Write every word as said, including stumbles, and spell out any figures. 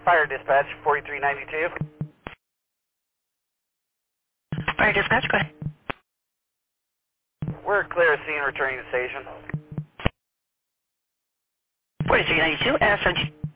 Fire dispatch, forty-three ninety-two. Fire dispatch, go ahead. We're clear of scene returning to station. forty-three ninety-two, S O G.